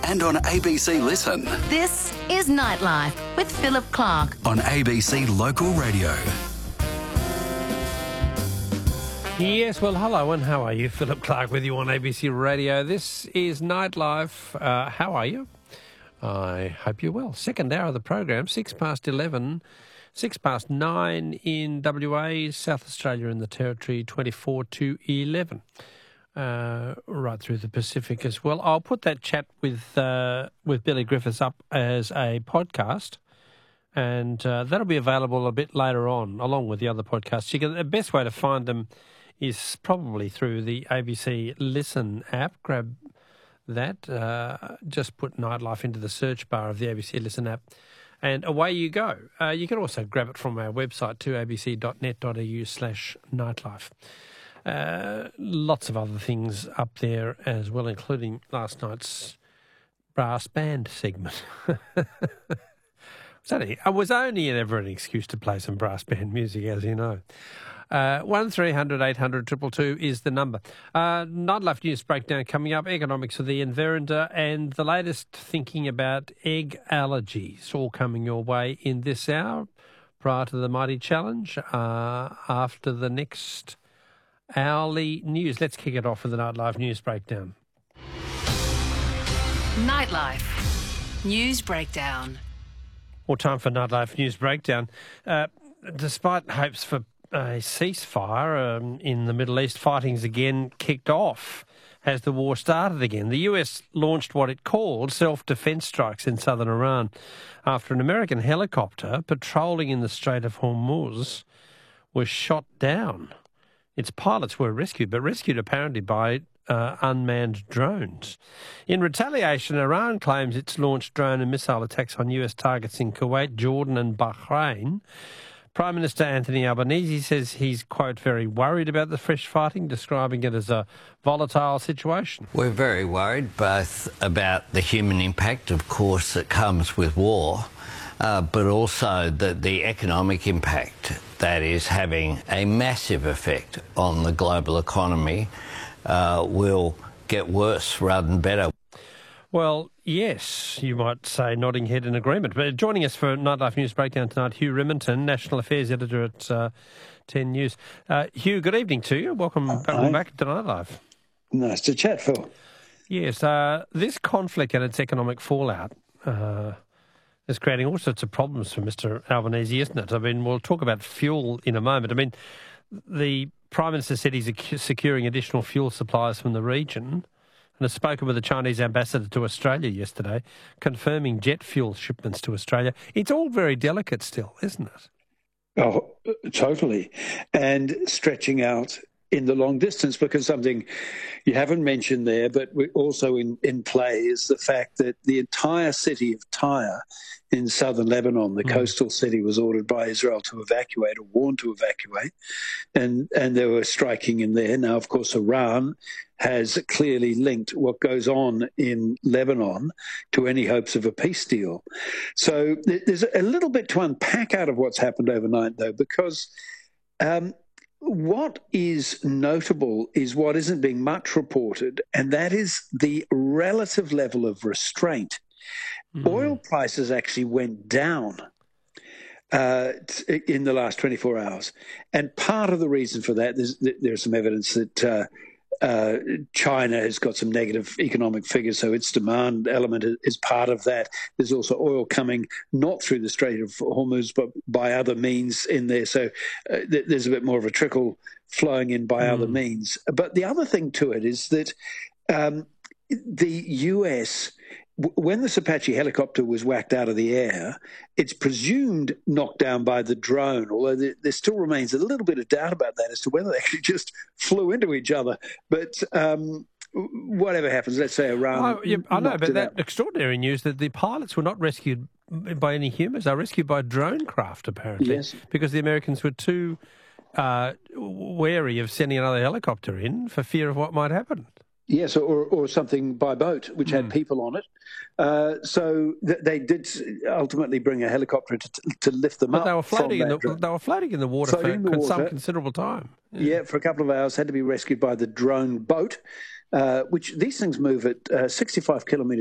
and on ABC Listen. This is Nightlife with Philip Clark On ABC Local Radio. Yes, well, hello and how are you? Philip Clark with you on ABC Radio. This is Nightlife. How are you? I hope you're well. Second hour of the program, 11:06 past 9 in WA, South Australia and the Territory, 24 to 11. Right through the Pacific as well. I'll put that chat with Billy Griffiths up as a podcast, and that'll be available a bit later on, along with the other podcasts. The best way to find them is probably through the ABC Listen app. Grab that. Just put Nightlife into the search bar of the ABC Listen app, and away you go. You can also grab it from our website too, abc.net.au/nightlife. Lots of other things up there as well, including last night's brass band segment. It was only ever an excuse to play some brass band music, as you know. 1300 800 222 is the number. Nightlife News Breakdown coming up, economics with Ian Verrinder, and the latest thinking about egg allergies, all coming your way in this hour, prior to the Mighty Challenge, after the next hourly news. Let's kick it off with the Nightlife News Breakdown. Nightlife News Breakdown. More time for Nightlife News Breakdown. Despite hopes for a ceasefire in the Middle East, fighting's again kicked off as the war started again. The US launched what it called self-defense strikes in southern Iran after an American helicopter patrolling in the Strait of Hormuz was shot down. Its pilots were rescued, but rescued apparently by unmanned drones. In retaliation, Iran claims it's launched drone and missile attacks on US targets in Kuwait, Jordan and Bahrain. Prime Minister Anthony Albanese says he's, quote, very worried about the fresh fighting, describing it as a volatile situation. We're very worried, both about the human impact, of course, that comes with war, but also the economic impact that is having a massive effect on the global economy will get worse rather than better. Well, yes, you might say, nodding head in agreement. But joining us for Nightlife News Breakdown tonight, Hugh Rimmington, National Affairs Editor at 10 News. Hugh, good evening to you. Welcome back to Nightlife. Nice to chat, Phil. Yes, this conflict and its economic fallout is creating all sorts of problems for Mr Albanese, isn't it? I mean, we'll talk about fuel in a moment. I mean, the Prime Minister said he's securing additional fuel supplies from the region, and has spoken with the Chinese ambassador to Australia yesterday, confirming jet fuel shipments to Australia. It's all very delicate still, isn't it? Oh, totally. And stretching out in the long distance, because something you haven't mentioned there, but also in play, is the fact that the entire city of Tyre in southern Lebanon, the coastal city, was ordered by Israel to evacuate, or warned to evacuate, and they were striking in there. Now, of course, Iran has clearly linked what goes on in Lebanon to any hopes of a peace deal. So there's a little bit to unpack out of what's happened overnight, though, because what is notable is what isn't being much reported, and that is the relative level of restraint. Oil prices actually went down in the last 24 hours. And part of the reason for that, there's some evidence that China has got some negative economic figures, so its demand element is part of that. There's also oil coming not through the Strait of Hormuz, but by other means in there. So there's a bit more of a trickle flowing in by other means. But the other thing to it is that the US, when this Apache helicopter was whacked out of the air, it's presumed knocked down by the drone, although there still remains a little bit of doubt about that as to whether they actually just flew into each other. But whatever happens, let's say Iran... I know, but that extraordinary news that the pilots were not rescued by any humans. They were rescued by drone craft, apparently, yes, because the Americans were too wary of sending another helicopter in for fear of what might happen. Yes, or something by boat, which had people on it. So they did ultimately bring a helicopter to lift them up. They were floating in the water for some considerable time. Yeah, for a couple of hours, had to be rescued by the drone boat, which these things move at 65 kilometres